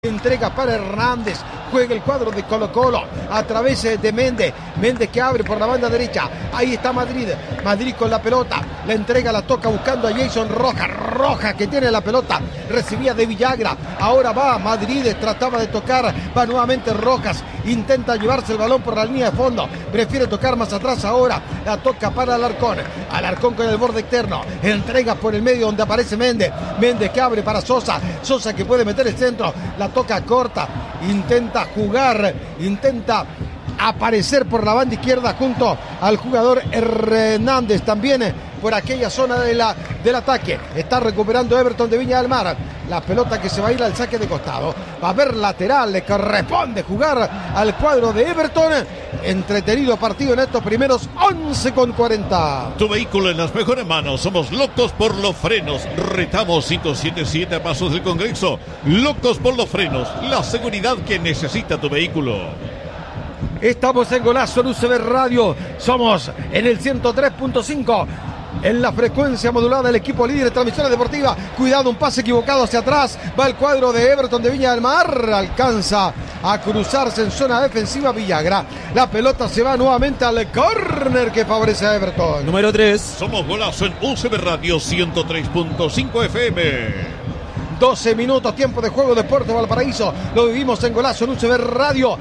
Entrega para Hernández, juega el cuadro de Colo-Colo a través de Méndez, que abre por la banda derecha, ahí está Madrid con la pelota, la entrega, la toca buscando a Jason Rojas que tiene la pelota, recibía de Villagra, ahora va Madrid, trataba de tocar, va nuevamente Rojas, intenta llevarse el balón por la línea de fondo, prefiere tocar más atrás ahora, la toca para Alarcón con el borde externo, entrega por el medio donde aparece Méndez que abre para Sosa que puede meter el centro, la toca corta, intenta jugar, intenta aparecer por la banda izquierda junto al jugador Hernández, también por aquella zona del ataque, está recuperando Everton de Viña del Mar, la pelota que se va a ir al saque de costado, va a haber lateral, le corresponde jugar al cuadro de Everton, entretenido partido en estos primeros 11:40. Tu vehículo en las mejores manos, somos locos por los frenos, retamos 577 a Pasos del Congreso, locos por los frenos, la seguridad que necesita tu vehículo. Estamos en Golazo en UCB Radio, somos en el 103.5 en la frecuencia modulada del equipo líder de transmisiones deportivas. Cuidado, un pase equivocado hacia atrás, va el cuadro de Everton de Viña del Mar, alcanza a cruzarse en zona defensiva Villagra, la pelota se va nuevamente al córner que favorece a Everton. Número 3. Somos Golazo en UCB Radio 103.5 FM. 12 minutos, tiempo de juego de Puerto Valparaíso. Lo vivimos en Golazo en UCB Radio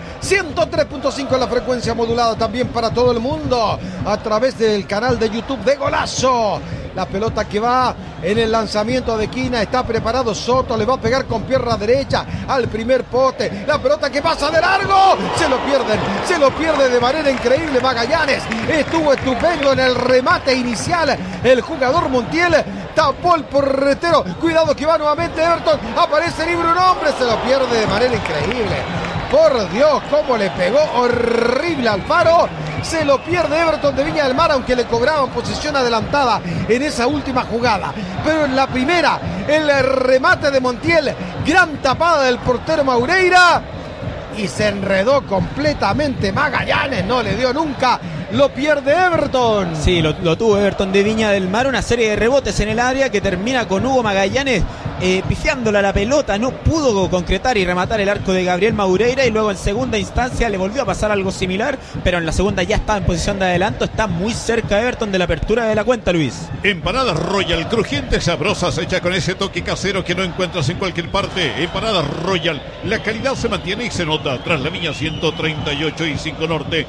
103.5 en la frecuencia modulada también para todo el mundo a través del canal de YouTube de Golazo. La pelota que va en el lanzamiento de esquina, está preparado Soto, le va a pegar con pierna derecha al primer poste, la pelota que pasa de largo, se lo pierde de manera increíble Magallanes, estuvo estupendo en el remate inicial, el jugador Montiel tapó el porretero, cuidado que va nuevamente Everton, aparece libre un hombre, se lo pierde de manera increíble. Por Dios, cómo le pegó horrible Alfaro. Se lo pierde Everton de Viña del Mar, aunque le cobraban posición adelantada en esa última jugada. Pero en la primera, el remate de Montiel, gran tapada del portero Maureira. Y se enredó completamente Magallanes, no le dio nunca. Lo pierde Everton. Sí, lo tuvo Everton de Viña del Mar. Una serie de rebotes en el área que termina con Hugo Magallanes pifiándola la pelota. No pudo concretar y rematar el arco de Gabriel Maureira. Y luego en segunda instancia le volvió a pasar algo similar. Pero en la segunda ya estaba en posición de adelanto. Está muy cerca Everton de la apertura de la cuenta, Luis. Empanadas Royal, crujientes, sabrosas, hecha con ese toque casero que no encuentras en cualquier parte. Empanadas Royal, la calidad se mantiene y se nota. Tras la Viña 138 y 5 Norte,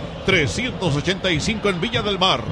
385 en Viña del Mar.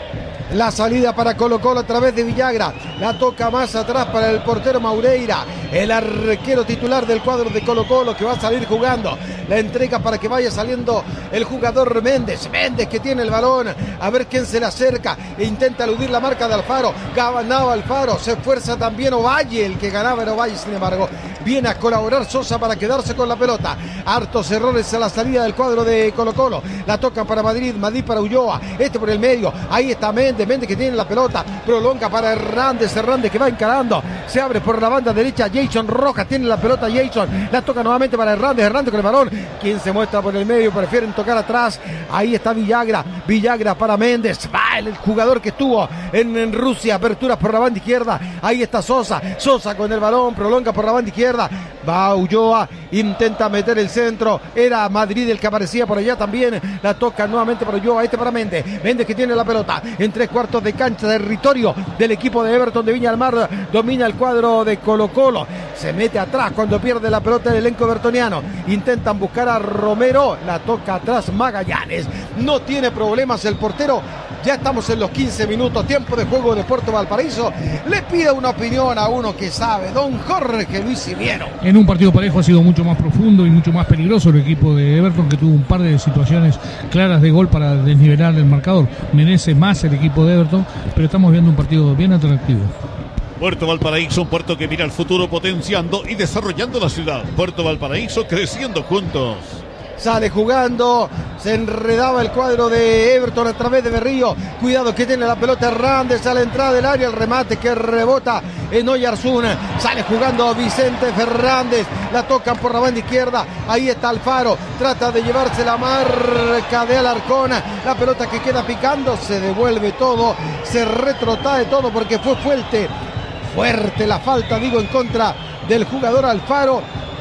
La salida para Colo-Colo a través de Villagra. La toca más atrás para el portero Maureira. El arquero titular del cuadro de Colo-Colo que va a salir jugando. La entrega para que vaya saliendo el jugador Méndez que tiene el balón. A ver quién se le acerca. E intenta eludir la marca de Alfaro. Ganaba Alfaro. Se esfuerza también Ovalle. El que ganaba era Ovalle, sin embargo. Viene a colaborar Sosa para quedarse con la pelota. Hartos errores a la salida del cuadro de Colo-Colo. La toca para Madrid para Ulloa. Por el medio. Ahí está Méndez que tiene la pelota. Prolonga para Hernández que va encarando. Se abre por la banda derecha. Jason Rojas tiene la pelota. Jason la toca nuevamente para Hernández con el balón. Quien se muestra por el medio. Prefieren tocar atrás. Ahí está Villagra para Méndez. Va el jugador que estuvo en Rusia. Apertura por la banda izquierda. Ahí está Sosa con el balón. Prolonga por la banda izquierda. Va Ulloa. Intenta meter el centro. Era Madrid el que aparecía por allá también. La toca nuevamente para Ulloa. Para Méndez que tiene la pelota. En 3/4 de cancha, territorio del equipo de Everton de Viña del Mar. Domina el cuadro de Colo-Colo. Se mete atrás cuando pierde la pelota el elenco evertoniano. Intentan buscar a Romero. La toca atrás Magallanes. No tiene problemas el portero. Ya estamos en los 15 minutos. Tiempo de juego de Puerto Valparaíso. Le pido una opinión a uno que sabe. Don Jorge Luis Simiero. En un partido parejo ha sido mucho más profundo y mucho más peligroso el equipo de Everton, que tuvo un par de situaciones claras de gol para desnivelar el marcador. Merece más el equipo de Everton, pero estamos viendo un partido bien atractivo. Puerto Valparaíso, un puerto que mira al futuro potenciando y desarrollando la ciudad. Puerto Valparaíso creciendo juntos. Sale jugando, se enredaba el cuadro de Everton a través de Berrío. Cuidado que tiene la pelota Hernández a la entrada del área, el remate que rebota en Oyarzún. Sale jugando Vicente Fernández, la tocan por la banda izquierda. Ahí está Alfaro, trata de llevarse la marca de Alarcón. La pelota que queda picando, se devuelve todo, se retrotrae todo porque fue fuerte la falta, en contra del jugador Alfaro.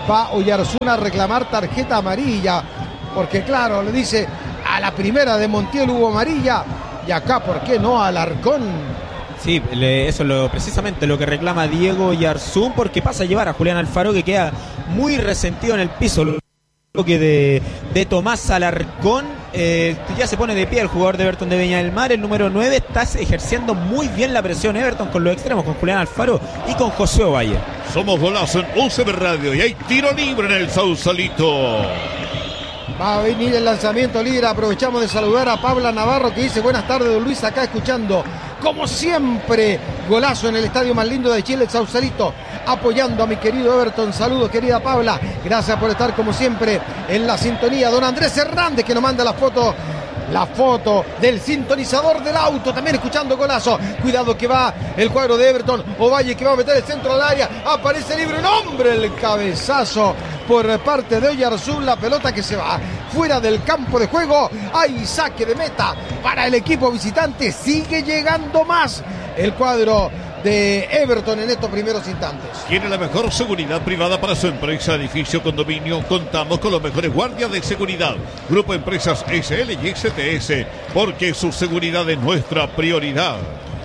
va Oyarzún a reclamar tarjeta amarilla, porque claro, le dice a la primera de Montiel hubo amarilla, y acá, ¿por qué no? Alarcón. Sí, eso es precisamente lo que reclama Diego Oyarzún, porque pasa a llevar a Julián Alfaro, que queda muy resentido en el piso. Lo que de Tomás Alarcón, ya se pone de pie el jugador de Everton de Viña del Mar, el número 9, está ejerciendo muy bien la presión Everton con los extremos, con Julián Alfaro y con José Ovalle. Somos Golazo en UCB Radio y hay tiro libre en el Sausalito. Va a venir el lanzamiento libre. Aprovechamos de saludar a Pablo Navarro, que dice: buenas tardes, don Luis, acá escuchando como siempre Golazo en el estadio más lindo de Chile, el Sausalito, apoyando a mi querido Everton. Saludos, querida Paula, gracias por estar como siempre en la sintonía. Don Andrés Hernández, que nos manda la foto del sintonizador del auto, también escuchando Golazo. Cuidado que va el cuadro de Everton. Ovalle, que va a meter el centro al área, aparece libre un hombre, el cabezazo por parte de Oyarzún, la pelota que se va fuera del campo de juego. Hay saque de meta para el equipo visitante. Sigue llegando más el cuadro de Everton en estos primeros instantes. Tiene la mejor seguridad privada para su empresa, edificio, condominio. Contamos con los mejores guardias de seguridad. Grupo Empresas SL y XTS, porque su seguridad es nuestra prioridad.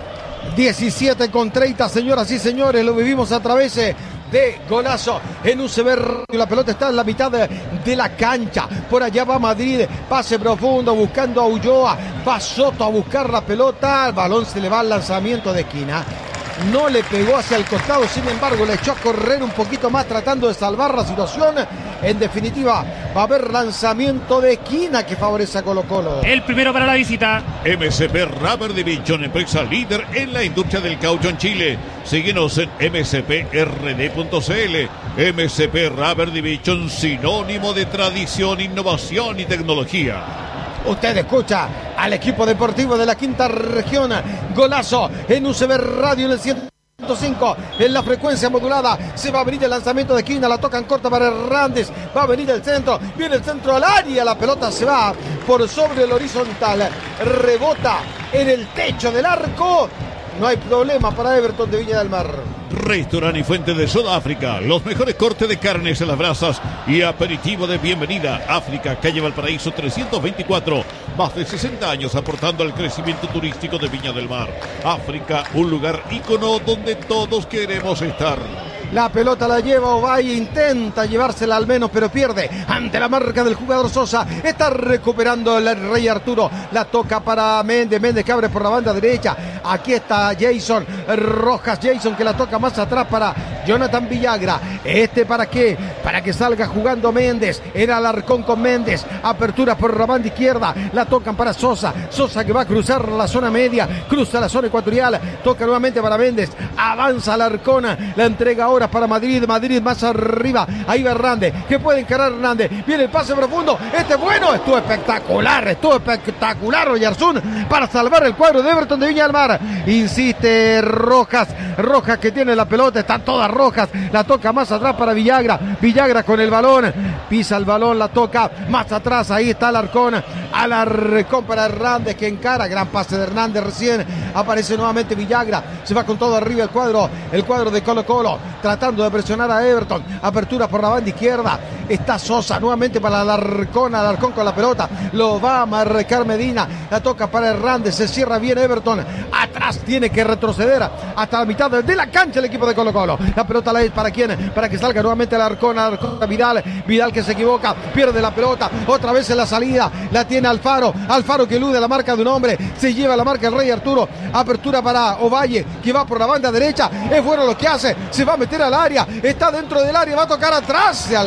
17:30, señoras y señores, lo vivimos a través de Golazo en UCB Radio. La pelota está en la mitad de la cancha. Por allá va Madrid, pase profundo buscando a Ulloa. Va Soto a buscar la pelota. El balón se le va al lanzamiento de esquina. No le pegó hacia el costado, sin embargo le echó a correr un poquito más tratando de salvar la situación. En definitiva, va a haber lanzamiento de esquina que favorece a Colo-Colo. El primero para la visita. MSP Rubber Division, empresa líder en la industria del caucho en Chile. Síguenos en msprd.cl. MSP Rubber Division, sinónimo de tradición, innovación y tecnología. Usted escucha al equipo deportivo de la quinta región. Golazo en UCB Radio en el 105 en la frecuencia modulada. Se va a venir el lanzamiento de esquina, la tocan corta para Hernández. Va a venir el centro, viene el centro al área. La pelota se va por sobre el horizontal, rebota en el techo del arco. No hay problema para Everton de Viña del Mar. Restaurante y Fuente de Sudáfrica, los mejores cortes de carnes en las brasas y aperitivo de bienvenida. África, calle Valparaíso 324, más de 60 años aportando al crecimiento turístico de Viña del Mar. África, un lugar ícono donde todos queremos estar. La pelota la lleva Ovalle, intenta llevársela al menos, pero pierde ante la marca del jugador Sosa. Está recuperando el Rey Arturo. La toca para Méndez. Méndez que abre por la banda derecha. Aquí está Jason Rojas. Jason que la toca más atrás para Jonathan Villagra. ¿Para qué? Para que salga jugando Méndez. Era Alarcón con Méndez. Apertura por la banda izquierda. La tocan para Sosa. Sosa que va a cruzar la zona media. Cruza la zona ecuatorial. Toca nuevamente para Méndez. Avanza Alarcón. La entrega ahora para Madrid. Madrid más arriba. Ahí va Hernández. Que puede encarar Hernández. Viene el pase profundo. Bueno. Estuvo espectacular Oyarzún para salvar el cuadro de Everton de Viña del Mar. Insiste Rojas. Rojas que tiene la pelota. Están todas rojas. La toca más atrás para Villagra. Villagra con el balón. Pisa el balón. La toca más atrás. Ahí está Alarcón. Alarcón para Hernández que encara. Gran pase de Hernández recién. Aparece nuevamente Villagra. Se va con todo arriba el cuadro de Colo-Colo. Tratando de presionar a Everton. Apertura por la banda izquierda. Está Sosa nuevamente para Alarcón. Alarcón con la pelota. Lo va a marcar Medina. La toca para Hernández. Se cierra bien Everton. Atrás tiene que retroceder hasta la mitad de la cancha el equipo de Colo-Colo. La pelota la es para quién. Para que salga nuevamente Alarcón. Alarcón a Vidal. Vidal que se equivoca. Pierde la pelota. Otra vez en la salida. La tiene Alfaro. Alfaro que elude la marca de un hombre. Se lleva la marca el Rey Arturo. Apertura para Ovalle que va por la banda derecha. Es bueno lo que hace. Se va a meter al área. Está dentro del área. Va a tocar atrás. Se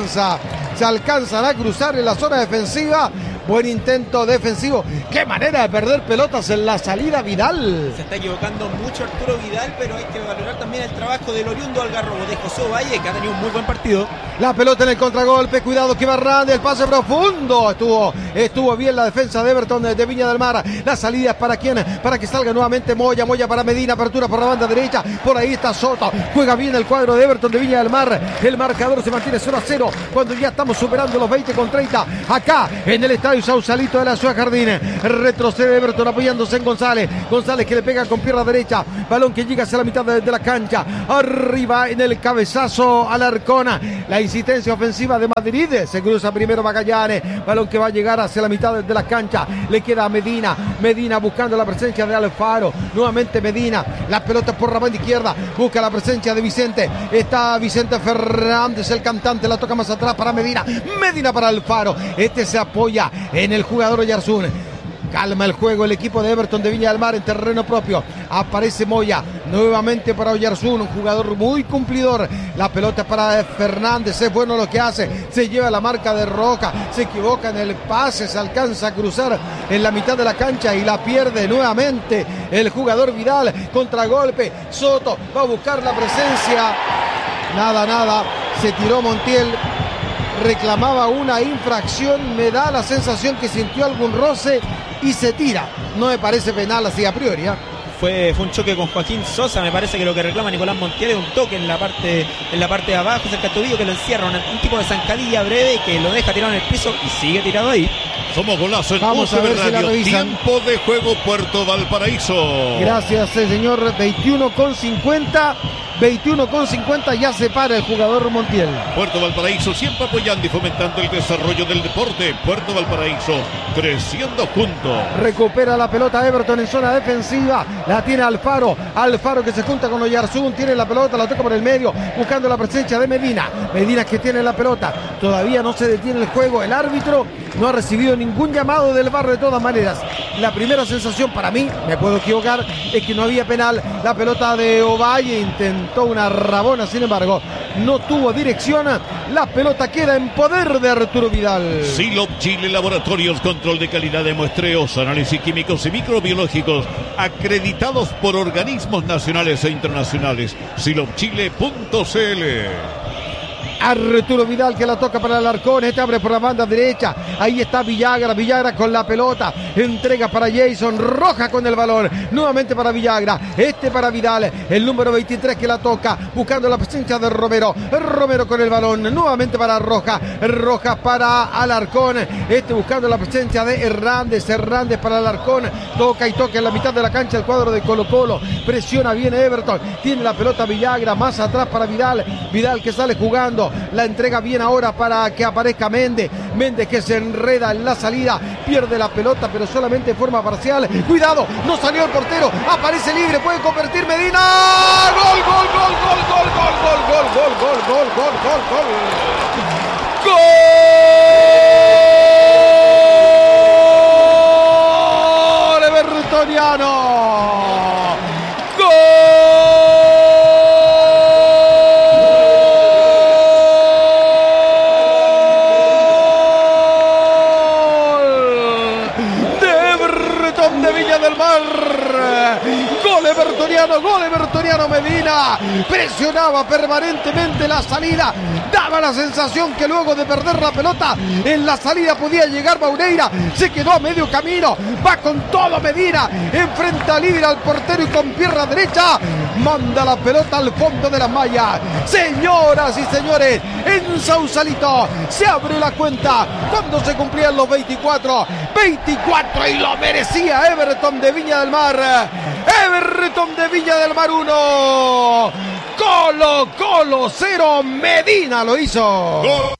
alcanzan a cruzar en la zona defensiva. Buen intento defensivo. Qué manera de perder pelotas en la salida Vidal. Se está equivocando mucho Arturo Vidal, pero hay que valorar también el trabajo del oriundo algarrobo de José Ovalle, que ha tenido un muy buen partido. La pelota en el contragolpe. Cuidado que va Hernández. El pase profundo. Estuvo bien la defensa de Everton de Viña del Mar. La salida es para quién. Para que salga nuevamente Moya. Moya para Medina. Apertura por la banda derecha. Por ahí está Soto. Juega bien el cuadro de Everton de Viña del Mar. El marcador se mantiene 0-0 cuando ya estamos superando los 20:30 acá en el estadio Radio Sausalito de la Ciudad Jardín. Retrocede Everton apoyándose en González. González que le pega con pierna derecha. Balón que llega hacia la mitad de la cancha. Arriba en el cabezazo Alarcón. La insistencia ofensiva de Madrid. Se cruza primero Magallanes. Balón que va a llegar hacia la mitad de la cancha. Le queda a Medina. Medina buscando la presencia de Alfaro. Nuevamente Medina. La pelota por la banda izquierda. Busca la presencia de Vicente. Está Vicente Fernández, el cantante. La toca más atrás para Medina. Medina para Alfaro. Este se apoya en el jugador Oyarzún. Calma el juego el equipo de Everton de Viña del Mar en terreno propio. Aparece Moya nuevamente para Oyarzún, un jugador muy cumplidor. La pelota para Fernández, es bueno lo que hace. Se lleva la marca de Roca, se equivoca en el pase, se alcanza a cruzar en la mitad de la cancha y la pierde nuevamente el jugador Vidal. Contragolpe, Soto va a buscar la presencia. Nada, se tiró Montiel. Reclamaba una infracción, me da la sensación que sintió algún roce y se tira. No me parece penal así a priori, ¿eh? Fue un choque con Joaquín Sosa. Me parece que lo que reclama Nicolás Montiel es un toque en la parte de abajo, cerca del tobillo, que lo encierra, un tipo de zancadilla breve que lo deja tirado en el piso y sigue tirado ahí. Somos Golazo en Vamos a ver si la revisan. Tiempo de juego Puerto Valparaíso. Gracias, señor. 21,50 ya se para el jugador Montiel. Puerto Valparaíso siempre apoyando y fomentando el desarrollo del deporte. Puerto Valparaíso creciendo juntos. Recupera la pelota Everton en zona defensiva. La tiene Alfaro. Alfaro que se junta con Oyarzún. Tiene la pelota, la toca por el medio. Buscando la presencia de Medina. Medina que tiene la pelota. Todavía no se detiene el juego. El árbitro no ha recibido ningún llamado del VAR de todas maneras. La primera sensación para mí, me puedo equivocar, es que no había penal. La pelota de Ovalle intentó una rabona, sin embargo, no tuvo dirección. La pelota queda en poder de Arturo Vidal. Silop Chile Laboratorios, control de calidad de muestreos, análisis químicos y microbiológicos, acreditados por organismos nacionales e internacionales. silopchile.cl. Arturo Vidal que la toca para Alarcón, este abre por la banda derecha, ahí está Villagra con la pelota, entrega para Jason, Roja con el balón, nuevamente para Villagra, este para Vidal, el número 23 que la toca, buscando la presencia de Romero con el balón, nuevamente para Roja para Alarcón, este buscando la presencia de Hernández para Alarcón, toca en la mitad de la cancha el cuadro de Colo-Colo, presiona bien Everton, tiene la pelota Villagra, más atrás para Vidal que sale jugando, la entrega bien ahora para que aparezca Méndez que se enreda en la salida, pierde la pelota pero solamente de forma parcial, cuidado, no salió el portero, aparece libre, puede convertir Medina, gol, evertoniano, gol evertoniano Medina, presionaba permanentemente la salida, daba la sensación que luego de perder la pelota en la salida podía llegar Maureira, se quedó a medio camino, va con todo Medina, enfrenta libre al portero y con pierna derecha manda la pelota al fondo de la malla. Señoras y señores, en Sausalito se abre la cuenta cuando se cumplían los 24 y lo merecía Everton de Viña del Mar. Everton de Viña del Mar 1, Colo-Colo 0, Medina lo hizo.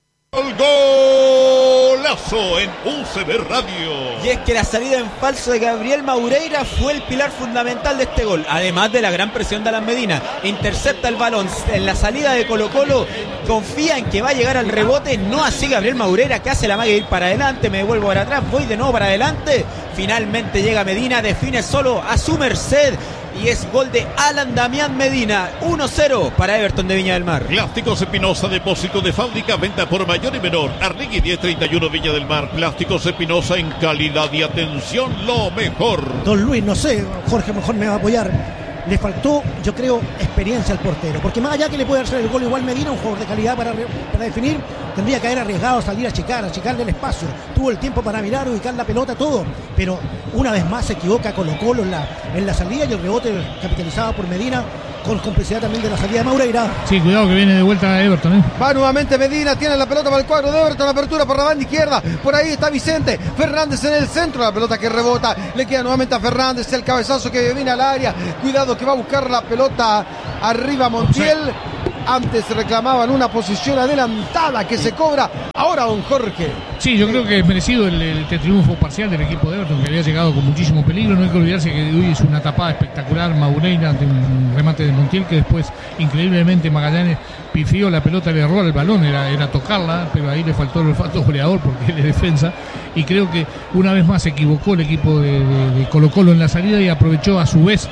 Golazo en UCB Radio. Y es que la salida en falso de Gabriel Maureira fue el pilar fundamental de este gol, además de la gran presión de Alan Medina. Intercepta el balón en la salida de Colo-Colo, confía en que va a llegar al rebote, no así Gabriel Maureira, que hace la magia de ir para adelante, me devuelvo para atrás, voy de nuevo para adelante, finalmente llega Medina, define solo a su merced y es gol de Alan Damián Medina. 1-0 para Everton de Viña del Mar. Plásticos Espinosa, depósito de fábrica, venta por mayor y menor. Arregui 1031 Viña del Mar. Plásticos Espinosa, en calidad y atención lo mejor. Don Luis, no sé, Jorge mejor me va a apoyar. Le faltó, yo creo, experiencia al portero, porque más allá que le puede hacer el gol igual Medina, un jugador de calidad para definir, tendría que haber arriesgado a salir a achicarle el espacio, tuvo el tiempo para mirar, ubicar la pelota, todo, pero una vez más se equivoca Colo-Colo en la salida y el rebote capitalizado por Medina con complicidad también de la salida de Maureira. Sí, cuidado que viene de vuelta Everton. Va nuevamente Medina, tiene la pelota para el cuadro de Everton, apertura por la banda izquierda, por ahí está Vicente Fernández en el centro, la pelota que rebota, le queda nuevamente a Fernández, el cabezazo que viene al área, cuidado que va a buscar la pelota arriba Montiel. Antes reclamaban una posición adelantada que se cobra. Ahora don Jorge. Sí, yo creo que es merecido el triunfo parcial del equipo de Everton, que había llegado con muchísimo peligro. No hay que olvidarse que hoy hizo una tapada espectacular Maureira ante un remate de Montiel, que después increíblemente Magallanes pifió la pelota, le erró el balón, era tocarla, pero ahí le faltó el olfato goleador porque él es defensa. Y creo que una vez más se equivocó el equipo de Colo-Colo en la salida y aprovechó a su vez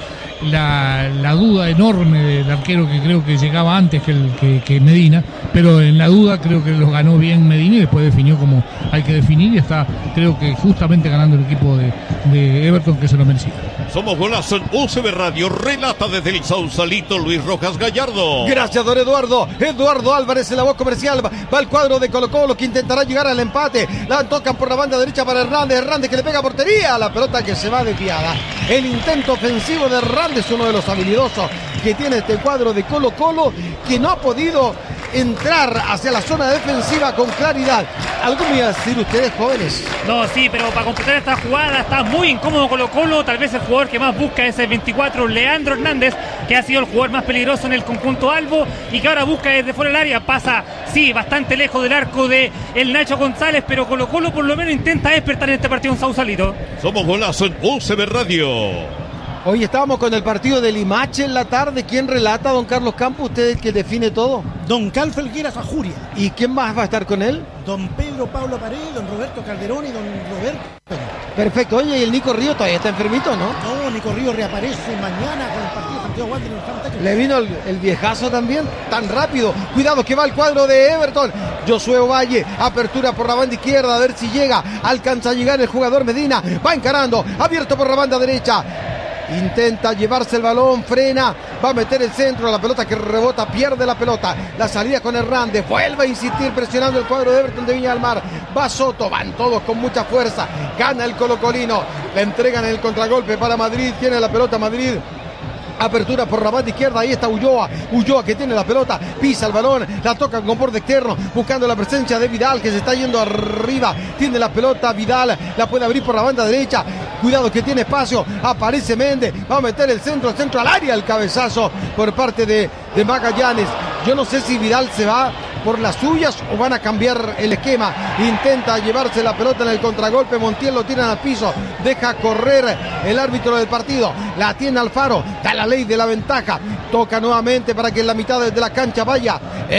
la duda enorme del arquero, que creo que llegaba antes que Medina, pero en la duda creo que lo ganó bien Medina y después definió como hay que definir, y está creo que justamente ganando el equipo de Everton, que se lo merecía. Somos Golazo en UCB Radio, relata desde el Sausalito Luis Rojas Gallardo. Gracias don Eduardo Álvarez en la voz comercial, va al cuadro de Colo-Colo que intentará llegar al empate, la tocan por la banda derecha para Hernández que le pega a portería, la pelota que se va desviada. El intento ofensivo de Hernández, uno de los habilidosos que tiene este cuadro de Colo-Colo, que no ha podido entrar hacia la zona defensiva con claridad. ¿Algo me iba a decir ustedes, jóvenes? No, sí, pero para completar esta jugada está muy incómodo Colo-Colo. Tal vez el jugador que más busca es el 24, Leandro Hernández, que ha sido el jugador más peligroso en el conjunto albo y que ahora busca desde fuera del área. Pasa, sí, bastante lejos del arco de el Nacho González, pero Colo-Colo por lo menos intenta despertar en este partido en Sausalito. Somos Golazo en UCB Radio. Hoy estábamos con el partido de Limache en la tarde. ¿Quién relata, don Carlos Campos? ¿Usted es el que define todo? Don Cal Felgueras Ajuria. ¿Y quién más va a estar con él? Don Pedro Pablo Paredes, don Roberto Calderón y don Roberto. Perfecto. Oye, ¿y el Nico Río todavía está enfermito, no? No, Nico Río reaparece mañana con el partido de Santiago Wanderers en el Santa. Le vino el viejazo también, tan rápido. Cuidado que va el cuadro de Everton. Josué Ovalle, apertura por la banda izquierda, a ver si llega. Alcanza a llegar el jugador Medina. Va encarando, abierto por la banda derecha. Intenta llevarse el balón, frena, va a meter el centro, la pelota que rebota, pierde la pelota, la salida con Hernández, vuelve a insistir presionando el cuadro de Everton de Viña del Mar, va Soto, van todos con mucha fuerza, gana el colocolino, le entregan el contragolpe para Madrid, tiene la pelota Madrid. Apertura por la banda izquierda, ahí está Ulloa que tiene la pelota, pisa el balón, la toca con borde externo, buscando la presencia de Vidal que se está yendo arriba, tiene la pelota Vidal, la puede abrir por la banda derecha, cuidado que tiene espacio, aparece Méndez, va a meter el centro al área, el cabezazo por parte de Magallanes. Yo no sé si Vidal se va por las suyas o van a cambiar el esquema. Intenta llevarse la pelota en el contragolpe, Montiel lo tiran al piso, deja correr el árbitro del partido, la tiene Alfaro, da la ley de la ventaja, toca nuevamente para que en la mitad de la cancha vaya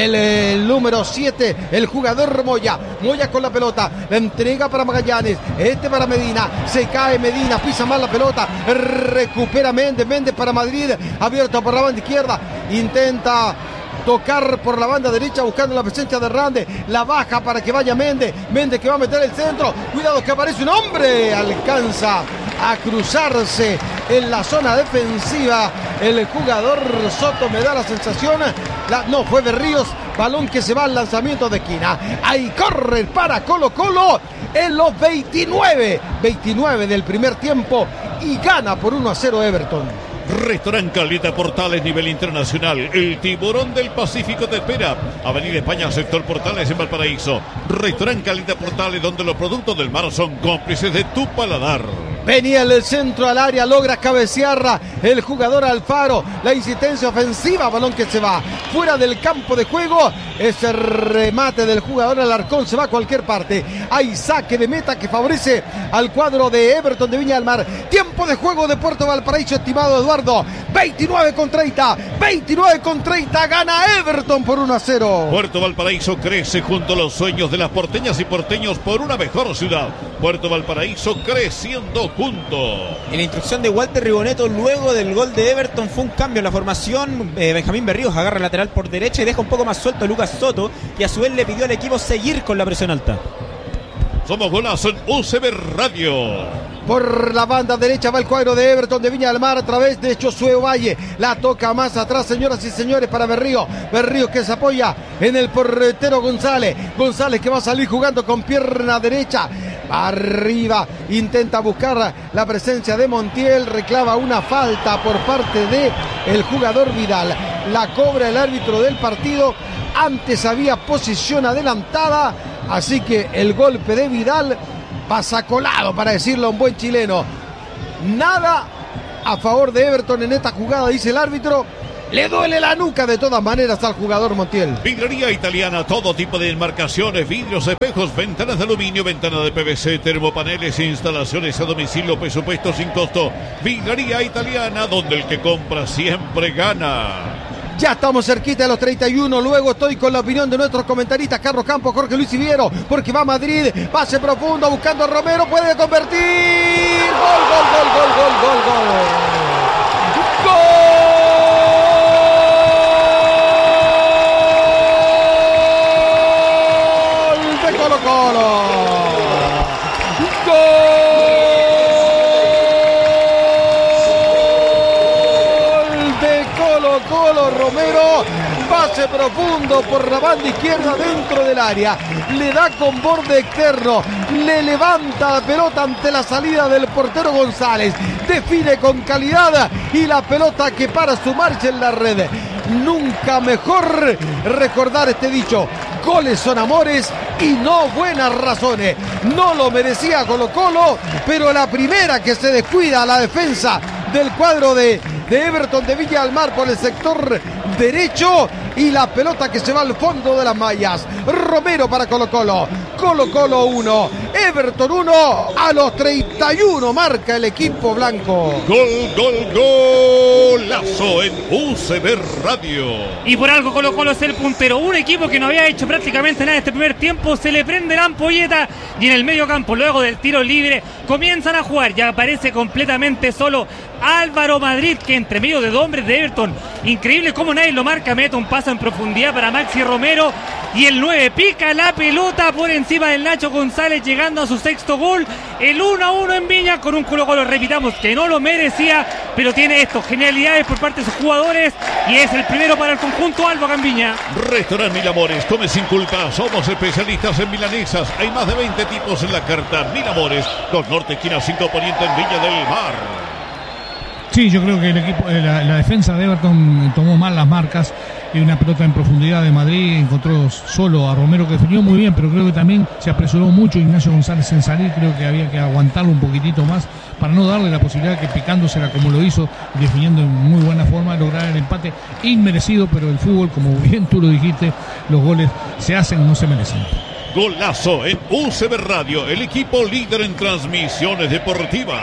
el número 7, el jugador Moya con la pelota, la entrega para Magallanes, para Medina, se cae Medina, pisa mal la pelota, recupera Méndez para Madrid, abierto por la banda izquierda, intenta tocar por la banda derecha buscando la presencia de Hernández, la baja para que vaya Méndez que va a meter el centro, cuidado que aparece un hombre, alcanza a cruzarse en la zona defensiva el jugador Soto, me da la sensación, no, fue Berríos, balón que se va al lanzamiento de esquina, ahí corre para Colo-Colo en los 29 del primer tiempo y gana por 1-0 Everton. Restaurante Caleta Portales nivel internacional. El tiburón del Pacífico te espera. Avenida España, sector Portales en Valparaíso. Restaurante Caleta Portales, donde los productos del mar son cómplices de tu paladar. Venía el centro al área, logra cabecear el jugador Alfaro. La insistencia ofensiva, balón que se va fuera del campo de juego. Ese remate del jugador Alarcón se va a cualquier parte. Hay saque de meta que favorece al cuadro de Everton de Viña del Mar. Tiempo de juego de Puerto Valparaíso, estimado Eduardo. 29-30. Gana Everton por 1-0. Puerto Valparaíso crece junto a los sueños de las porteñas y porteños por una mejor ciudad. Puerto Valparaíso creciendo juntos. En la instrucción de Walter Riboneto luego del gol de Everton fue un cambio en la formación. Benjamín Berríos agarra el lateral por derecha y deja un poco más suelto a Lucas Soto, y a su vez le pidió al equipo seguir con la presión alta. Somos Golazo en UCB Radio. Por la banda derecha va el cuadro de Everton de Viña del Mar a través de Josué Ovalle. La toca más atrás, señoras y señores, para Berríos. Berríos que se apoya en el portero González. González que va a salir jugando con pierna derecha. arriba, intenta buscar la presencia de Montiel, reclama una falta por parte de el jugador Vidal, la cobra el árbitro del partido. Antes había posición adelantada, así que el golpe de Vidal pasa colado, para decirlo un buen chileno. Nada a favor de Everton en esta jugada, dice el árbitro. Le duele la nuca de todas maneras al jugador Montiel. Vidrería Italiana, todo tipo de enmarcaciones, vidrios, espejos, ventanas de aluminio, ventanas de PVC, termopaneles, instalaciones a domicilio, presupuesto sin costo. Vidrería Italiana, donde el que compra siempre gana. Ya estamos cerquita de los 31, luego estoy con la opinión de nuestros comentaristas Carlos Campos, Jorge Luis Siviero, porque va a Madrid, pase profundo buscando a Romero, puede convertir. Gol, gol, gol, gol, gol, gol, gol. ¡Gol de Colo-Colo! Colo Romero, pase profundo por la banda izquierda dentro del área, le da con borde externo, le levanta la pelota ante la salida del portero González, define con calidad y la pelota que para su marcha en la red. Nunca mejor recordar este dicho: goles son amores y no buenas razones. No lo merecía Colo-Colo, pero la primera que se descuida a la defensa del cuadro de Everton de Viña del Mar por el sector derecho, y la pelota que se va al fondo de las mallas. Romero para Colo-Colo. Colo-Colo 1, Everton 1, a los 31 marca el equipo blanco. Gol, gol, golazo en UCB Radio. Y por algo Colo-Colo es el puntero, un equipo que no había hecho prácticamente nada en este primer tiempo. Se le prende la ampolleta y en el medio campo, luego del tiro libre, comienzan a jugar. Ya aparece completamente solo Álvaro Madrid, que entre medio de dos hombres de Everton, increíble cómo nadie lo marca, mete un paso en profundidad para Maxi Romero, y el 9 pica la pelota por encima del Nacho González, llegando a su sexto gol. El 1-1 en Viña, con un Colo-Colo, repitamos, que no lo merecía, pero tiene esto, genialidades por parte de sus jugadores, y es el primero para el conjunto albo acá en Viña. Restaurante Mil Amores, come sin culpa, somos especialistas en milanesas, hay más de 20 tipos en la carta. Mil Amores, Los Norte, esquina 5 Poniente en Viña del Mar. Sí, yo creo que el equipo, la defensa de Everton tomó mal las marcas, y una pelota en profundidad de Madrid encontró solo a Romero, que definió muy bien, pero creo que también se apresuró mucho Ignacio González en salir. Creo que había que aguantarlo un poquitito más para no darle la posibilidad que, picándosela como lo hizo, definiendo en muy buena forma, lograr el empate inmerecido. Pero el fútbol, como bien tú lo dijiste, los goles se hacen, no se merecen. Golazo en UCB Radio, el equipo líder en transmisiones deportivas.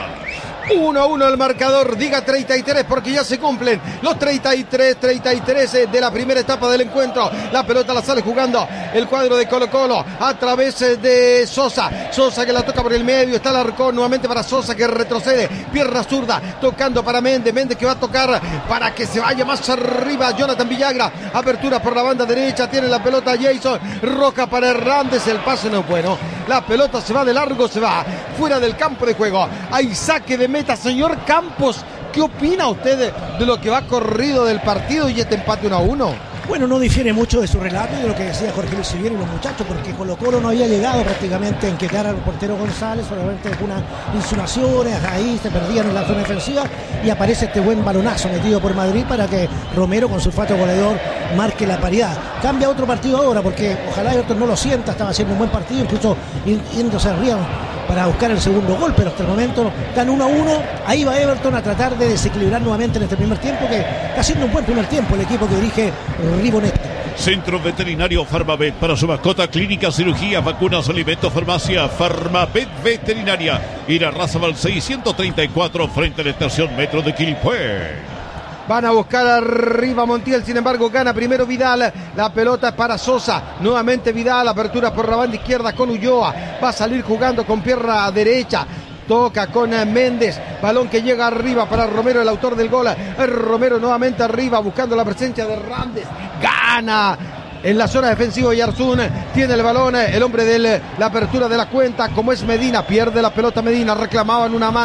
1-1 el marcador, diga 33 porque ya se cumplen los 33 de la primera etapa del encuentro. La pelota la sale jugando el cuadro de Colo-Colo a través de Sosa que la toca por el medio, está Alarcón nuevamente para Sosa, que retrocede, pierna zurda, tocando para Méndez que va a tocar para que se vaya más arriba Jonathan Villagra, apertura por la banda derecha, tiene la pelota Jason Roca para Hernández, el pase no es bueno, la pelota se va de largo, se va fuera del campo de juego, hay saque de meta. Señor Campos, ¿qué opina usted de lo que va corrido del partido y este empate 1-1? Bueno, no difiere mucho de su relato y de lo que decía Jorge Luis Siviero y los muchachos, porque Colo-Colo no había llegado prácticamente a enquedar al portero González, solamente algunas insulaciones, ahí se perdían en la zona defensiva, y aparece este buen balonazo metido por Madrid para que Romero, con su olfato goleador, marque la paridad. Cambia otro partido ahora, porque ojalá Everton no lo sienta, estaba haciendo un buen partido, incluso yéndose arriba para buscar el segundo gol, pero hasta el momento están 1-1. Ahí va Everton a tratar de desequilibrar nuevamente en este primer tiempo, que está haciendo un buen primer tiempo el equipo que dirige Ribonetta. Centro Veterinario Farmavet, para su mascota, clínica, cirugía, vacunas, alimentos, farmacia. Farmavet Veterinaria, Irarrázaval 634, frente a la estación Metro de Quilpué. Van a buscar arriba Montiel, sin embargo gana primero Vidal, la pelota es para Sosa, nuevamente Vidal, apertura por la banda izquierda con Ulloa, va a salir jugando con pierna derecha, toca con Méndez, balón que llega arriba para Romero, el autor del gol. Romero nuevamente arriba buscando la presencia de Hernández, gana en la zona defensiva Yarzún, tiene el balón, el hombre de la apertura de la cuenta, como es Medina, pierde la pelota Medina, reclamaban una mano,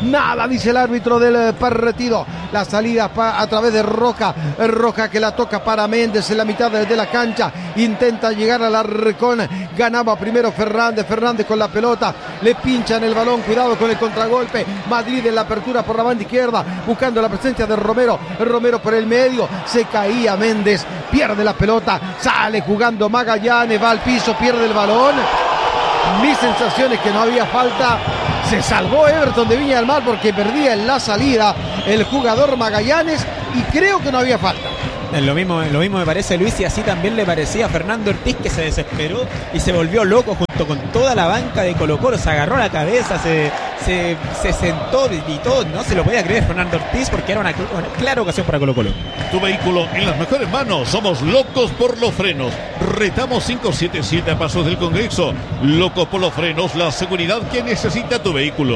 Nada, dice el árbitro del partido. La salida a través de Roja. Roja que la toca para Méndez en la mitad de la cancha. Intenta llegar al Arcón. Ganaba primero Fernández. Fernández con la pelota. Le pinchan el balón. Cuidado con el contragolpe. Madrid en la apertura por la banda izquierda. Buscando la presencia de Romero. Romero por el medio. Se caía Méndez. Pierde la pelota. Sale jugando Magallanes. Va al piso. Pierde el balón. Mi sensación es que no había falta. Se salvó Everton de Viña del Mar porque perdía en la salida el jugador Magallanes y creo que no había falta. Lo mismo me parece, Luis, y así también le parecía a Fernando Ortiz, que se desesperó y se volvió loco junto con toda la banca de Colo-Colo. Se agarró la cabeza, se sentó y todo. No se lo podía creer Fernando Ortiz porque era una clara ocasión para Colo-Colo. Tu vehículo en las mejores manos. Somos locos por los frenos. Retamos 577 a Pasos del Congreso. Locos por los frenos, la seguridad que necesita tu vehículo.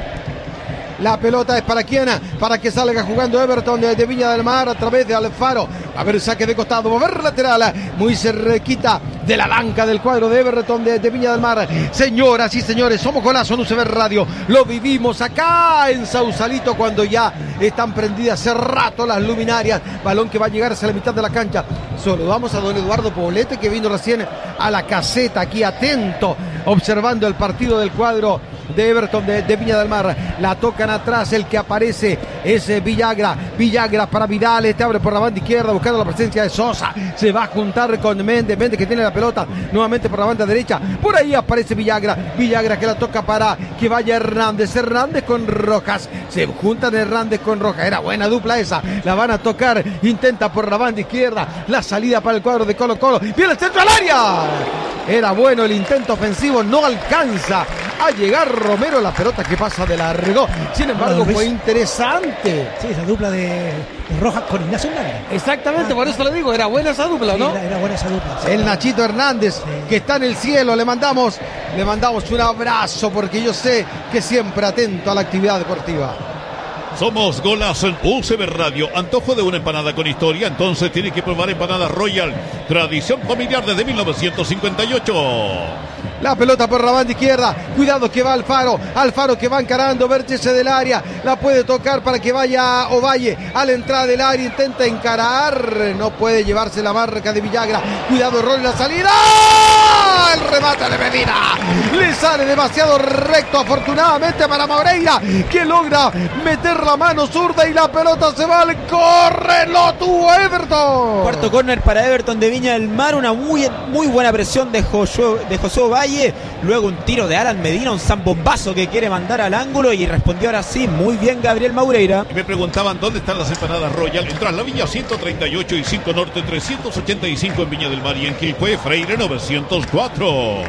La pelota es para quién, para que salga jugando Everton de Viña del Mar a través de Alfaro. A ver, saque de costado, va a ver lateral, muy cerquita de la banca del cuadro de Everton de Viña del Mar. Señoras y señores, somos Golazo en UCB Radio. Lo vivimos acá en Sausalito cuando ya están prendidas hace rato las luminarias. Balón que va a llegar hacia la mitad de la cancha. Saludamos a don Eduardo Poblete, que vino recién a la caseta aquí atento, observando el partido del cuadro de Everton de Viña del Mar. La tocan atrás, el que aparece es Villagra. Villagra para Vidal, este abre por la banda izquierda buscando la presencia de Sosa. Se va a juntar con Méndez. Méndez que tiene la pelota nuevamente por la banda derecha. Por ahí aparece Villagra. Villagra que la toca para que vaya Hernández. Hernández con Rojas. Se juntan Hernández con Rojas. Era buena dupla esa. La van a tocar. Intenta por la banda izquierda. La salida para el cuadro de Colo-Colo. Viene el centro al área. Era bueno el intento ofensivo. No alcanza a llegar Romero, la pelota que pasa de largo. Sin embargo, fue interesante. Sí, esa dupla de Rojas con Ignacio Hernández. Exactamente, por eso le digo, era buena esa dupla, ¿no? Sí, era buena esa dupla. Sí. El Nachito Hernández, que está en el cielo, le mandamos un abrazo porque yo sé que siempre atento a la actividad deportiva. Somos Golazo en UCB Radio. Antojo de una empanada con historia, entonces tiene que probar empanada Royal. Tradición familiar desde 1958. La pelota por la banda izquierda. Cuidado que va Alfaro. Alfaro que va encarando, vértice del área. La puede tocar para que vaya Ovalle a la entrada del área. Intenta encarar. No puede llevarse la marca de Villagra. Cuidado, error en la salida. El remate de Medina. Le sale demasiado recto, afortunadamente para Moreira, que logra meter la mano zurda y la pelota se va al córner. Lo tuvo Everton. Cuarto córner para Everton de Viña del Mar. Una muy buena presión de José Ovalle. Luego un tiro de Alan Medina, un zambombazo que quiere mandar al ángulo y respondió ahora sí muy bien Gabriel Maureira. Y me preguntaban dónde están las empanadas Royal. Entras la Villa 138 y 5 Norte 385 en Viña del Mar y en Quilpué Freire 904.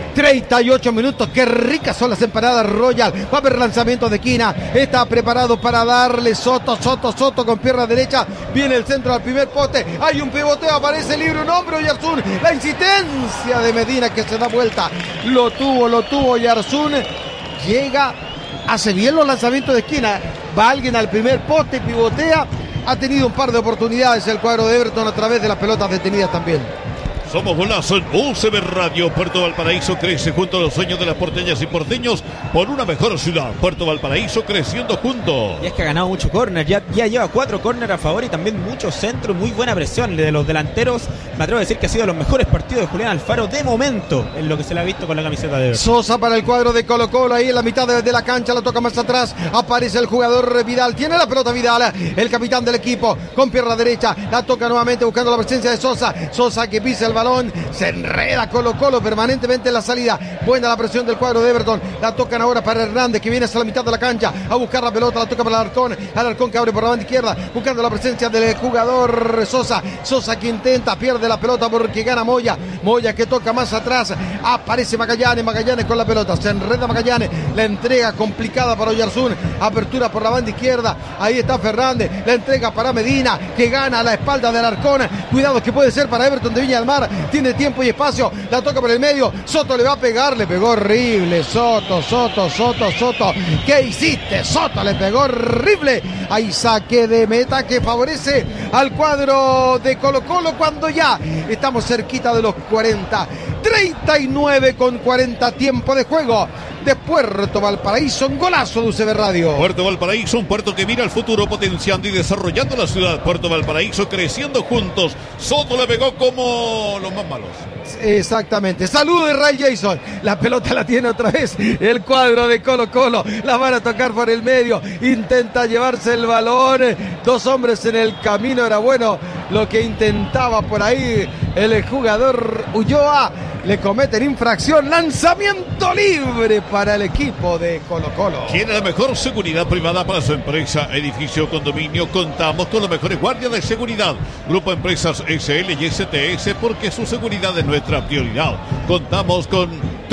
38 minutos, qué ricas son las empanadas Royal. Va a haber lanzamiento de esquina. Está preparado para darle Soto con pierna derecha. Viene el centro al primer poste. Hay un pivoteo, aparece libre un hombre. Oyarzún, la insistencia de Medina que se da vuelta. Lo tuvo Oyarzún. Llega, hace bien los lanzamientos de esquina. Va alguien al primer poste, pivotea. Ha tenido un par de oportunidades el cuadro de Everton a través de las pelotas detenidas también. Somos Golazo en UCB Radio. Puerto Valparaíso crece junto a los sueños de las porteñas y porteños por una mejor ciudad. Puerto Valparaíso creciendo juntos. Y es que ha ganado mucho córner, ya lleva 4 córner a favor y también mucho centro, muy buena presión de los delanteros. Me atrevo a decir que ha sido de los mejores partidos de Julián Alfaro de momento en lo que se le ha visto con la camiseta de Everton. Sosa para el cuadro de Colo-Colo, ahí en la mitad de la cancha, la toca más atrás, aparece el jugador Vidal, tiene la pelota Vidal, el capitán del equipo, con pierna derecha, la toca nuevamente buscando la presencia de Sosa que pisa el balón, se enreda Colo-Colo permanentemente en la salida. Buena la presión del cuadro de Everton. La tocan ahora para Hernández, que viene hasta la mitad de la cancha a buscar la pelota. La toca para Alarcón que abre por la banda izquierda buscando la presencia del jugador Sosa que intenta, pierde la pelota porque gana Moya que toca más atrás. Aparece Magallanes con la pelota, se enreda Magallanes, la entrega complicada para Oyarzún, apertura por la banda izquierda. Ahí está Fernández, la entrega para Medina que gana a la espalda de Alarcón. Cuidado que puede ser para Everton de Viña del Mar. Tiene tiempo y espacio, la toca por el medio. Soto le va a pegar, le pegó horrible. Soto. ¿Qué hiciste? Soto le pegó horrible. Hay saque de meta que favorece al cuadro de Colo-Colo cuando ya estamos cerquita de los 40. 39 con 40 tiempo de juego. de Puerto Valparaíso, en Golazo de UCB Radio. Puerto Valparaíso, un puerto que mira al futuro, potenciando y desarrollando la ciudad. Puerto Valparaíso, creciendo juntos. Soto le pegó como los más malos. Exactamente. Saludo de Ray Jason. La pelota la tiene otra vez el cuadro de Colo-Colo. La van a tocar por el medio. Intenta llevarse el balón. Dos hombres en el camino. Era bueno lo que intentaba por ahí el jugador Ulloa. Le cometen infracción. Lanzamiento libre para el equipo de Colo-Colo. Tiene la mejor seguridad privada para su empresa, edificio, condominio. Contamos con los mejores guardias de seguridad. Grupo Empresas SL y STS, porque su seguridad es nuestra prioridad. Contamos con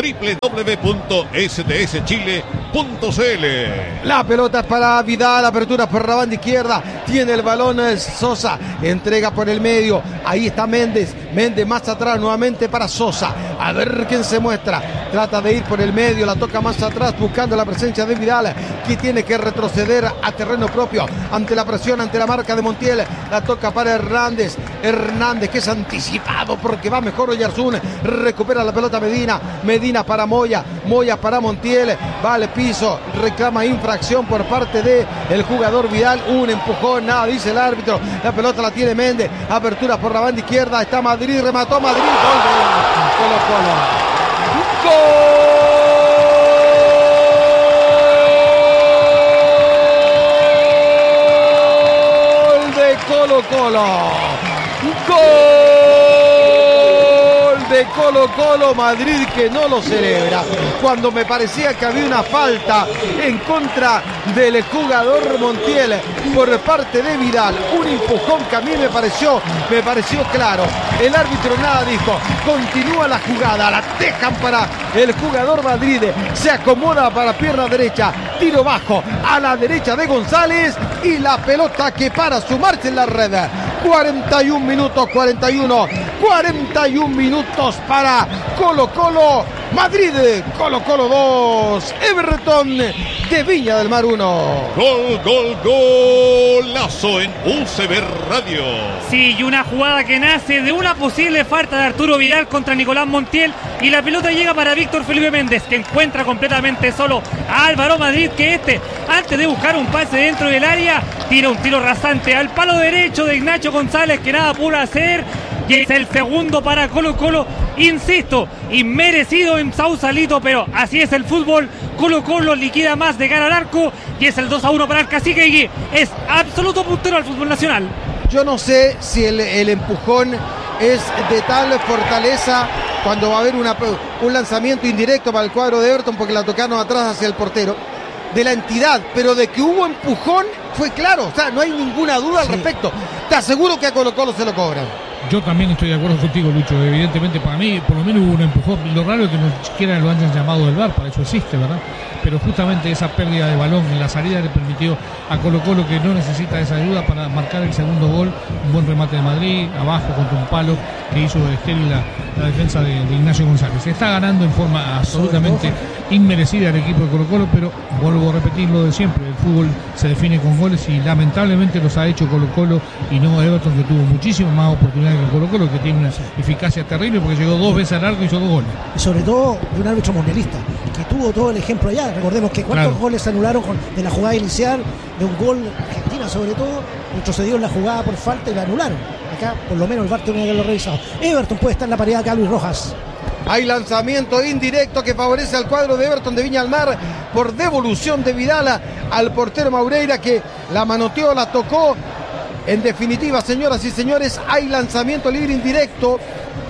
www.stschile.cl. La pelota es para Vidal, apertura por la banda izquierda, tiene el balón Sosa, entrega por el medio, ahí está Méndez más atrás nuevamente para Sosa, a ver quién se muestra, trata de ir por el medio, la toca más atrás buscando la presencia de Vidal, que tiene que retroceder a terreno propio, ante la presión, ante la marca de Montiel, la toca para Hernández que es anticipado porque va mejor Oyarzún, recupera la pelota Medina para Moya para Montiel, va al piso, reclama infracción por parte de el jugador Vidal, un empujón, nada dice el árbitro, la pelota la tiene Méndez, apertura por la banda izquierda, está Madrid, remató Madrid, gol de Colo-Colo. ¡Gol de Colo-Colo! ¡Gol de Colo-Colo! Madrid que no lo celebra. Cuando me parecía que había una falta en contra del jugador Montiel por parte de Vidal. Un empujón que a mí me pareció claro. El árbitro nada dijo. Continúa la jugada. La dejan para el jugador Madrid. Se acomoda para pierna derecha. Tiro bajo a la derecha de González. Y la pelota que para su marcha en la red. 41 minutos para Colo-Colo. Madrid, Colo-Colo 2, Everton de Viña del Mar 1. Golazo en UCB Radio. Sí, y una jugada que nace de una posible falta de Arturo Vidal contra Nicolás Montiel, y la pelota llega para Víctor Felipe Méndez, que encuentra completamente solo a Álvaro Madrid, que antes de buscar un pase dentro del área, tira un tiro rasante al palo derecho de Ignacio González, que nada pudo hacer. Y es el segundo para Colo-Colo, insisto, inmerecido en Sausalito, pero así es el fútbol. Colo-Colo liquida más de cara al arco y es el 2-1 para el Cacique, y es absoluto puntero al fútbol nacional. Yo no sé si el empujón es de tal fortaleza cuando va a haber un lanzamiento indirecto para el cuadro de Everton, porque la tocaron atrás hacia el portero de la entidad, pero de que hubo empujón fue claro, o sea, no hay ninguna duda al respecto. Te aseguro que a Colo-Colo se lo cobran. Yo también estoy de acuerdo contigo, Lucho. Evidentemente, para mí, por lo menos hubo un empujón. Lo raro es que ni siquiera lo hayan llamado del VAR, para eso existe, ¿verdad? Pero justamente esa pérdida de balón en la salida le permitió a Colo-Colo, que no necesita esa ayuda, para marcar el segundo gol. Un buen remate de Madrid, abajo contra un palo que hizo estéril la defensa de Ignacio González. Se está ganando en forma absolutamente inmerecida el equipo de Colo-Colo, pero vuelvo a repetir lo de siempre. El fútbol se define con goles y lamentablemente los ha hecho Colo-Colo y no Everton, que tuvo muchísimas más oportunidades que Colo-Colo, que tiene una eficacia terrible porque llegó 2 veces al arco y hizo 2 goles. Y sobre todo de un árbitro mundialista que tuvo todo el ejemplo allá. Recordemos que cuántos goles se anularon de la jugada inicial, de un gol Argentina sobre todo, retrocedió en la jugada por falta y la anularon. Acá por lo menos el VAR tiene que haberlo revisado. Everton puede estar en la paridad acá, Luis Rojas. Hay lanzamiento indirecto que favorece al cuadro de Everton de Viña del Mar por devolución de Vidal al portero Maureira, que la manoteó, la tocó. En definitiva, señoras y señores, hay lanzamiento libre indirecto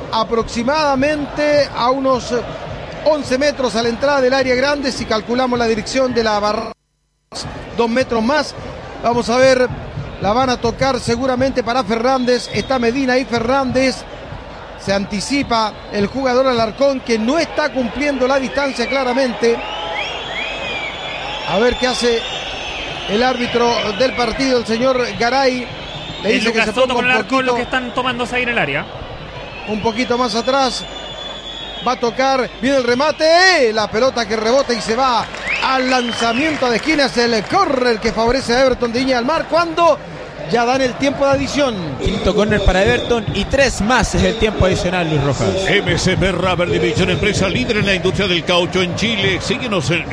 aproximadamente a unos 11 metros a la entrada del área grande. Si calculamos la dirección de la barra, 2 metros más. Vamos a ver, la van a tocar seguramente para Fernández. Está Medina y Fernández. Se anticipa el jugador Alarcón, que no está cumpliendo la distancia claramente. A ver qué hace el árbitro del partido, el señor Garay. Le dice que se ponga con el Alarcón, los que están tomándose ahí en el área. Un poquito más atrás. Va a tocar, viene el remate, la pelota que rebota y se va al lanzamiento de esquina. Es el córner que favorece a Everton de Viña del Mar, cuando ya dan el tiempo de adición. Quinto córner para Everton y 3 más es el tiempo adicional, Luis Rojas. MSP Rubber Division, empresa líder en la industria del caucho en Chile. Síguenos en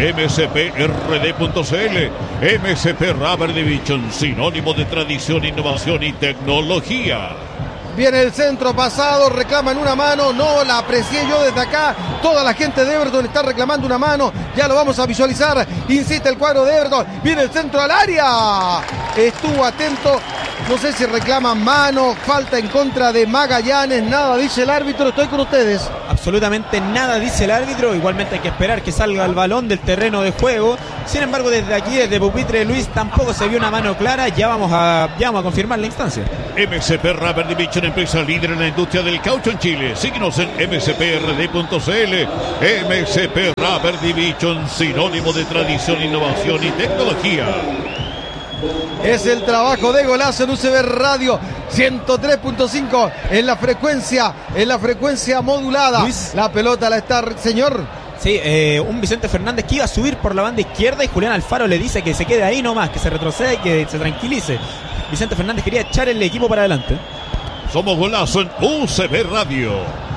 msprd.cl. MSP Rubber Division, sinónimo de tradición, innovación y tecnología. Viene el centro pasado, reclaman una mano, no la aprecié yo desde acá. Toda la gente de Everton está reclamando una mano, ya lo vamos a visualizar. Insiste el cuadro de Everton, viene el centro al área. Estuvo atento, no sé si reclaman mano, falta en contra de Magallanes, nada dice el árbitro, estoy con ustedes. Absolutamente nada dice el árbitro, igualmente hay que esperar que salga el balón del terreno de juego. Sin embargo, desde aquí, desde pupitre Luis, tampoco se vio una mano clara, ya vamos a confirmar la instancia. MSP Rubber Division, empresa líder en la industria del caucho en Chile. Síguenos en msprd.cl. MSP Rubber Division, sinónimo de tradición, innovación y tecnología. Es el trabajo de Golazo en UCB Radio 103.5 en la frecuencia modulada. Luis. La pelota la está, señor. Sí, un Vicente Fernández que iba a subir por la banda izquierda y Julián Alfaro le dice que se quede ahí nomás, que se retroceda y que se tranquilice. Vicente Fernández quería echar el equipo para adelante. Somos Golazo en UCB Radio.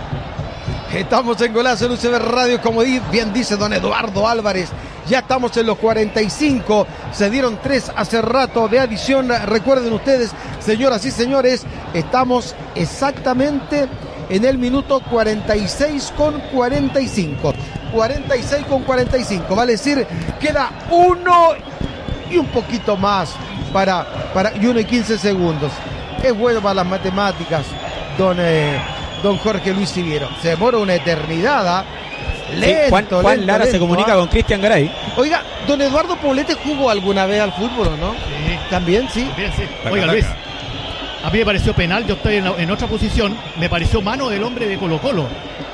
Estamos en Golazo en UCB Radio, como bien dice don Eduardo Álvarez. Ya estamos en los 45, se dieron 3 hace rato de adición. Recuerden ustedes, señoras y señores, estamos exactamente en el minuto 46 con 45. 46 con 45, vale decir, queda 1 y un poquito más y 1 y 15 segundos. Es bueno para las matemáticas, don Jorge Luis Siviero. Se demora una eternidad, lento, Juan Lara se comunica con Cristian Garay. Oiga, don Eduardo Poblete jugó alguna vez al fútbol, ¿no? Sí. ¿También? Sí. También, sí. Oiga, Luis, a mí me pareció penal, yo estoy en otra posición, me pareció mano del hombre de Colo Colo.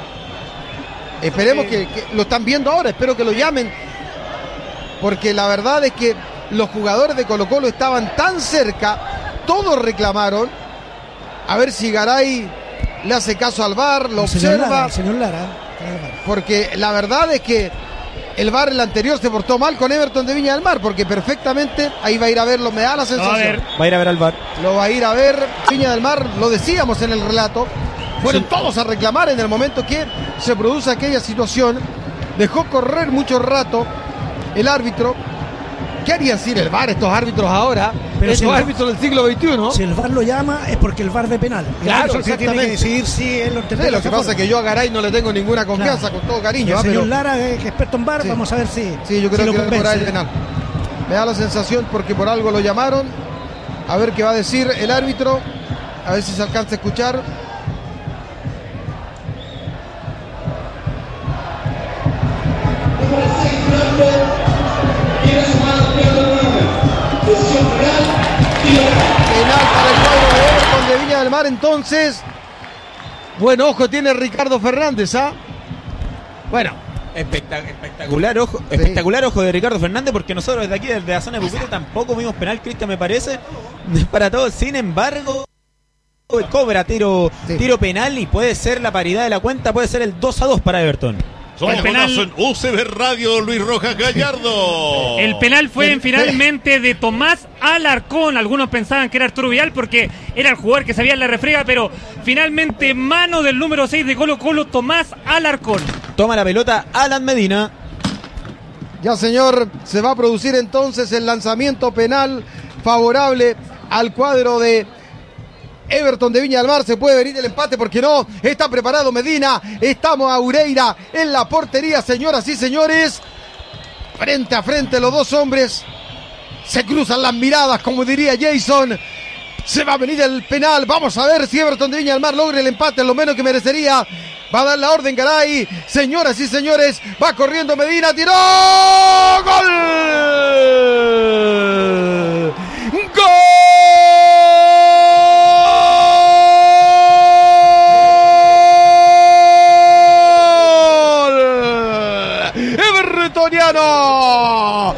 Esperemos que lo están viendo ahora, espero que lo llamen, porque la verdad es que los jugadores de Colo Colo estaban tan cerca, todos reclamaron, a ver si Garay le hace caso al VAR, lo observa. Señor Lara. Porque la verdad es que el VAR el anterior se portó mal con Everton de Viña del Mar, porque perfectamente ahí va a ir a verlo, me da la sensación. Va a ir a ver al VAR. Lo va a ir a ver Viña del Mar, lo decíamos en el relato. Fueron todos a reclamar en el momento que se produce aquella situación. Dejó correr mucho rato el árbitro. ¿Qué harían sin el VAR estos árbitros ahora? Pero estos si árbitros del siglo XXI. Si el VAR lo llama es porque el VAR ve penal. El Claro, árbitro tiene que exactamente. decidir si él lo Sí, interpreta. lo que pasa es que yo a Garay no le tengo ninguna confianza, Claro. con todo Y cariño. el señor pero Lara, que es experto en VAR, Sí. vamos a ver si sí, yo si creo lo que por ahí convence. el penal. Me da la sensación porque por algo lo llamaron. A ver qué va a decir el árbitro. A ver si se alcanza a escuchar. Penal para el cuadro de Everton de Viña del Mar, entonces. Buen ojo tiene Ricardo Fernández, ¿ah? Bueno, Espectacular ojo de Ricardo Fernández, porque nosotros desde aquí, desde la zona de pupitre, tampoco vimos penal, Cristian, me parece, para todos. Sin embargo, cobra tiro penal y puede ser la paridad de la cuenta, puede ser el 2-2 para Everton. Somos El penal- Golazo en UCB Radio, Luis Rojas Gallardo. El penal fue finalmente de Tomás Alarcón. Algunos pensaban que era Arturo Vidal porque era el jugador que sabía en la refriega, pero finalmente mano del número 6 de Colo Colo, Tomás Alarcón. Toma la pelota Alan Medina. ya señor, se va a producir entonces el lanzamiento penal favorable al cuadro de Everton de Viña del Mar. Se puede venir el empate, porque no, está preparado Medina, estamos a Ureira en la portería, señoras y señores, frente a frente los dos hombres, se cruzan las miradas, como diría Jason. Se va a venir el penal, vamos a ver si Everton de Viña del Mar logra el empate, lo menos que merecería. Va a dar la orden Garay, señoras y señores, va corriendo Medina, tiró, ¡gol! Evertoniano,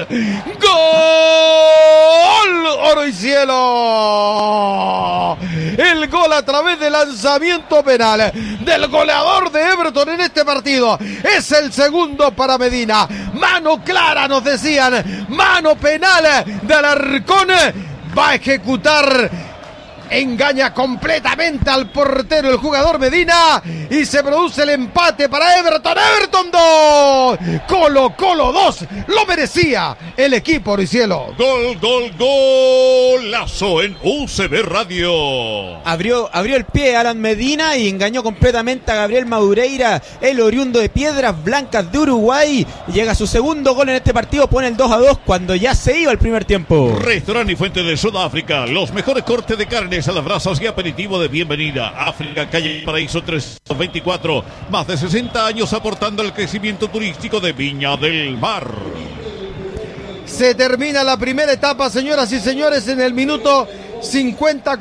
gol, oro y cielo, el gol a través del lanzamiento penal del goleador de Everton en este partido. Es el segundo para Medina. Mano clara, nos decían, mano penal de Alarcón. Va a ejecutar, engaña completamente al portero el jugador Medina y se produce el empate para Everton. Everton 2, Colo-Colo 2, lo merecía el equipo oricielo. Golazo en UCB Radio. Abrió el pie Alan Medina y engañó completamente a Gabriel Madureira, el oriundo de Piedras Blancas de Uruguay. Llega a su segundo gol en este partido, pone el 2-2 cuando ya se iba el primer tiempo. Restaurante y Fuente de Sudáfrica, los mejores cortes de carnes a las brasas y aperitivo de bienvenida. África, calle Paraíso 324, más de 60 años aportando al crecimiento turístico de Viña del Mar. Se termina la primera etapa, señoras y señores, en el minuto 50.